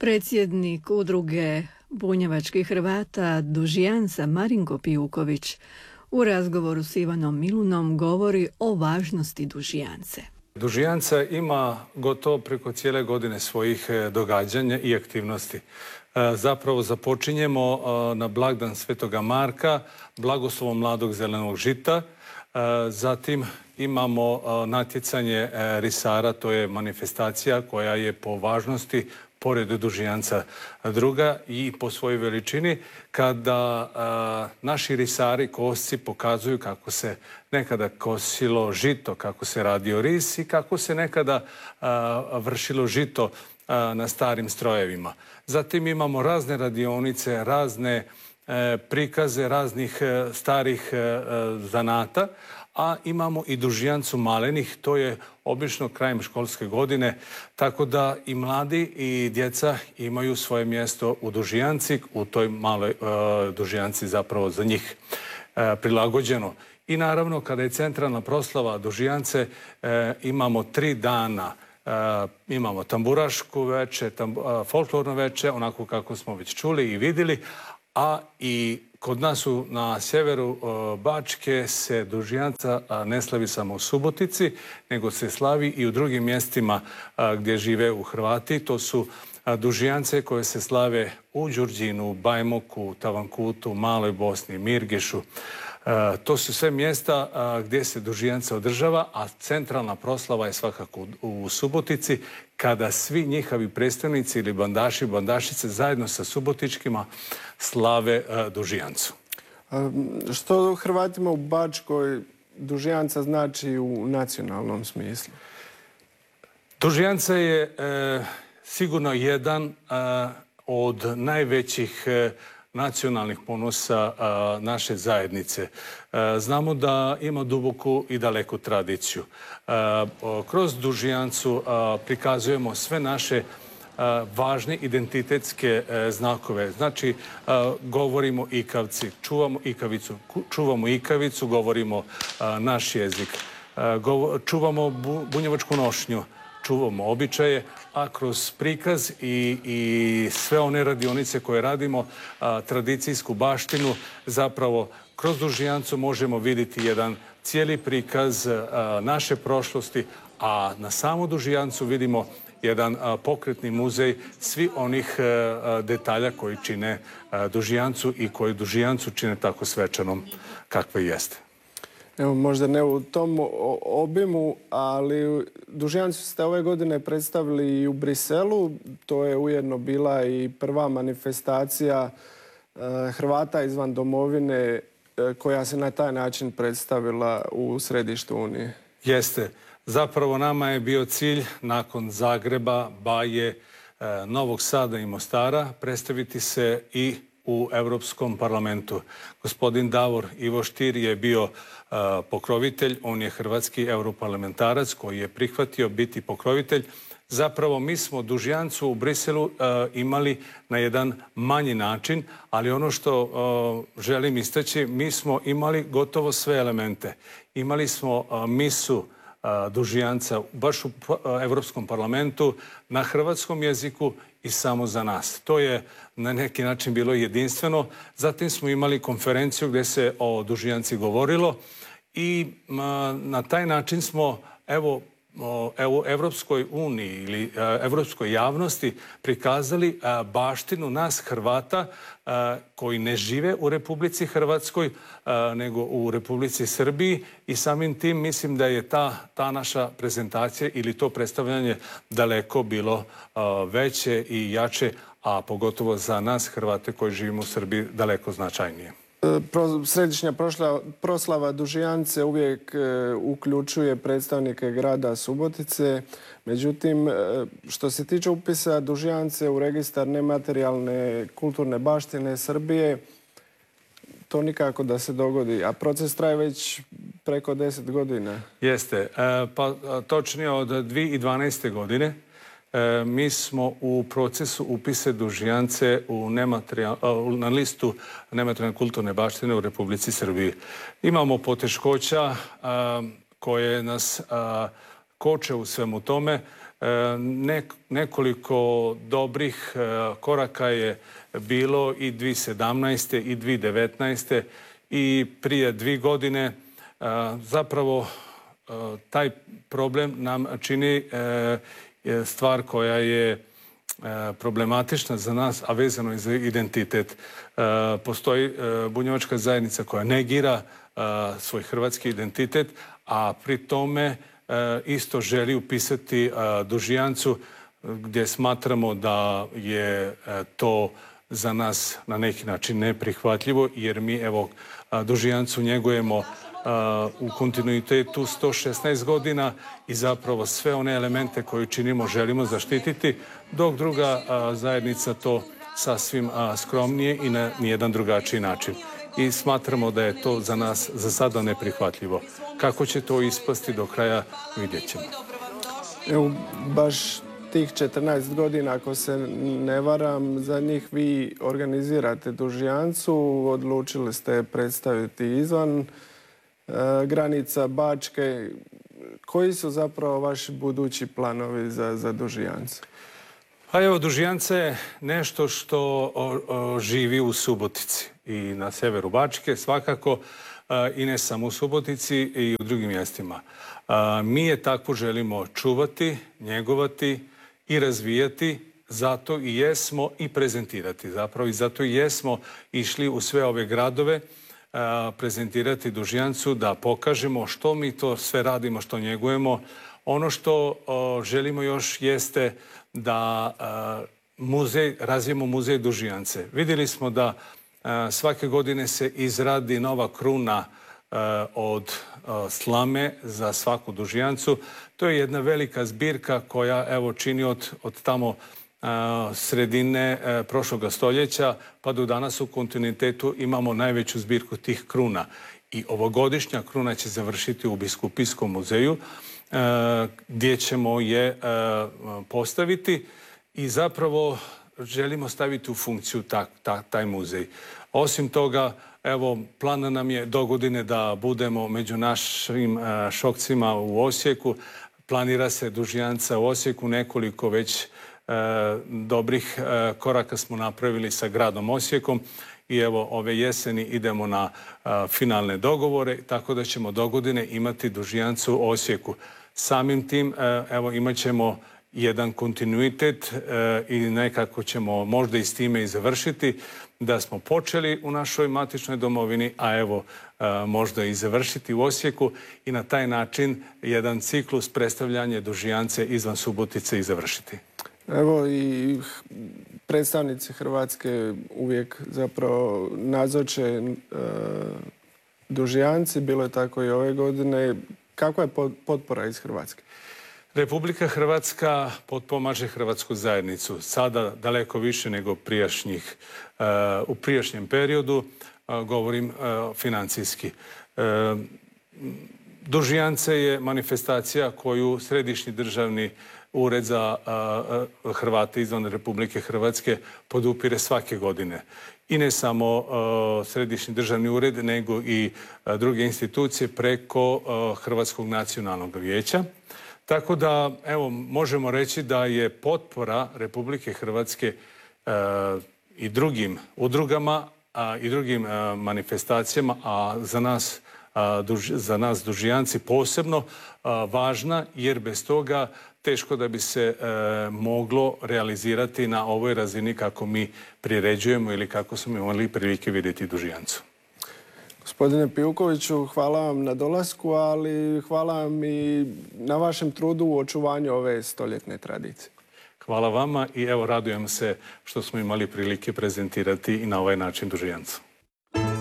Predsjednik udruge bunjevačkih Hrvata Dužjanca Marinko Pijuković u razgovoru s Ivanom Milunom govori o važnosti Dužjance. Dužjanca ima gotovo preko cijele godine svojih događanja i aktivnosti. Zapravo započinjemo na blagdan Svetoga Marka, blagoslovom mladog zelenog žita. Zatim imamo natjecanje risara, to je manifestacija koja je po važnosti pored Dužjanca druga i po svojoj veličini, kada naši risari, kosci pokazuju kako se nekada kosilo žito, kako se radio ris i kako se nekada vršilo žito na starim strojevima. Zatim imamo razne radionice, razne prikaze raznih starih zanata, a imamo i Dužjancu malenih, to je obično krajem školske godine, tako da i mladi i djeca imaju svoje mjesto u Dužjanci, u toj maloj Dužjanci zapravo za njih prilagođeno. I naravno, kada je centralna proslava Dužjance, imamo 3 dana. Imamo tamburašku veče, folklorno veče, onako kako smo već čuli i vidjeli, a i kod nas na sjeveru Bačke se Dužjanca ne slavi samo u Subotici, nego se slavi i u drugim mjestima gdje žive u Hrvati. To su Dužjance koje se slave u Đurđinu, Bajmoku, Tavankutu, Maloj Bosni, Mirgešu. To su sve mjesta gdje se Dužjanca održava, a centralna proslava je svakako u Subotici, kada svi njihovi predstavnici ili bandaši, bandašice zajedno sa subotičkima slave Dužjancu. Što Hrvatima u Bačkoj Dužjanca znači u nacionalnom smislu? Dužjanca je sigurno jedan od najvećih nacionalnih ponosa naše zajednice. Znamo da ima duboku i daleku tradiciju. Kroz Dužjancu prikazujemo sve naše važne identitetske znakove. Znači, govorimo ikavci, čuvamo ikavicu, govorimo naš jezik, čuvamo bunjevačku nošnju, čuvamo običaje, a kroz prikaz i sve one radionice koje radimo, tradicijsku baštinu, zapravo kroz Dužjancu možemo vidjeti jedan cijeli prikaz naše prošlosti, a na samu Dužjancu vidimo jedan pokretni muzej svi onih detalja koji čine Dužjancu i koji Dužjancu čine tako svečanom kakva jeste. Evo, možda ne u tom obimu, ali Dužjancu ste ove godine predstavili i u Briselu. To je ujedno bila i prva manifestacija Hrvata izvan domovine koja se na taj način predstavila u središtu Unije. Jeste. Zapravo nama je bio cilj nakon Zagreba, Baje, Novog Sada i Mostara predstaviti se i u Europskom parlamentu. Gospodin Davor Ivo Stier je bio pokrovitelj, on je hrvatski europarlamentarac koji je prihvatio biti pokrovitelj. Zapravo mi smo Dužjancu u Briselu imali na jedan manji način, ali ono što želim istaći, mi smo imali gotovo sve elemente. Imali smo misu Dužjanca baš u Europskom parlamentu na hrvatskom jeziku i samo za nas. To je na neki način bilo jedinstveno. Zatim smo imali konferenciju gdje se o Dužjanci govorilo i na taj način smo Evropskoj uniji ili evropskoj javnosti prikazali baštinu nas Hrvata koji ne žive u Republici Hrvatskoj nego u Republici Srbiji i samim tim mislim da je ta naša prezentacija ili to predstavljanje daleko bilo veće i jače, a pogotovo za nas Hrvate koji živimo u Srbiji daleko značajnije. Središnja proslava Dužjance uvijek uključuje predstavnike grada Subotice. Međutim, što se tiče upisa Dužjance u registar nematerijalne kulturne baštine Srbije, to nikako da se dogodi, a proces traje već preko 10 godina. Jeste, pa točnije od 2012. godine. Mi smo u procesu upise Dužjance na listu nematerijalne kulturne baštine u Republici Srbiji. Imamo poteškoća koje nas koče u svemu tome. Nekoliko dobrih koraka je bilo i 2017. i 2019. i prije 2 godine. Zapravo taj problem nam čini stvar koja je problematična za nas, a vezano je za identitet. Postoji bunjevačka zajednica koja negira svoj hrvatski identitet, a pri tome isto želi upisati Dužijancu, gdje smatramo da je to za nas na neki način neprihvatljivo, jer mi evo Dužijancu njegujemo u kontinuitetu 116 godina i zapravo sve one elemente koje činimo želimo zaštititi, dok druga zajednica to sasvim skromnije i na nijedan drugačiji način. I smatramo da je to za nas za sada neprihvatljivo. Kako će to ispasti do kraja, vidjet ćemo. Evo, baš tih 14 godina, ako se ne varam, za njih vi organizirate Dužijancu, odlučili ste predstaviti izvan granica Bačke. Koji su zapravo vaši budući planovi za Dužijancu? Pa evo, Dužijanca je nešto što živi u Subotici i na severu Bačke, svakako, i ne samo u Subotici i u drugim mjestima. Mi je takvu želimo čuvati, njegovati i razvijati, zato i jesmo i prezentirati. Zapravo i zato i jesmo išli u sve ove gradove prezentirati Dužijancu, da pokažemo što mi to sve radimo, što njegujemo. Ono što želimo još jeste da razvijemo muzej Dužijance. Vidjeli smo da svake godine se izradi nova kruna od slame za svaku Dužijancu. To je jedna velika zbirka koja evo čini od tamo sredine prošloga stoljeća pa do danas u kontinuitetu imamo najveću zbirku tih kruna. I ovogodišnja kruna će završiti u Biskupijskom muzeju gdje ćemo je postaviti i zapravo želimo staviti u funkciju taj muzej. Osim toga, evo, plan nam je do godine da budemo među našim šokcima u Osijeku. Planira se Dužijanca u Osijeku, nekoliko već dobrih koraka smo napravili sa gradom Osijekom i evo ove jeseni idemo na finalne dogovore, tako da ćemo do godine imati Dužijancu u Osijeku. Samim tim evo imat ćemo jedan kontinuitet i nekako ćemo možda i s time i završiti da smo počeli u našoj matičnoj domovini, a evo možda i završiti u Osijeku i na taj način jedan ciklus predstavljanja Dužijance izvan Subotice i završiti. Evo i predstavnici Hrvatske uvijek zapravo nazoče Dužijanci, bilo je tako i ove godine. Kakva je potpora iz Hrvatske? Republika Hrvatska potpomaže Hrvatsku zajednicu sada daleko više nego u prijašnjem periodu, govorim financijski. Dužijance je manifestacija koju Središnji državni ured za Hrvate izvan Republike Hrvatske podupire svake godine. I ne samo Središnji državni ured, nego i druge institucije preko Hrvatskog nacionalnog vijeća. Tako da, evo, možemo reći da je potpora Republike Hrvatske i drugim udrugama i drugim manifestacijama, a za nas Dužijanci posebno važna, jer bez toga teško da bi se moglo realizirati na ovoj razini kako mi priređujemo ili kako smo imali prilike vidjeti Dužijancu. Gospodine Pijukoviću, hvala vam na dolasku, ali hvala vam i na vašem trudu u očuvanju ove stoljetne tradicije. Hvala vama i evo radujem se što smo imali prilike prezentirati i na ovaj način Dužijancu.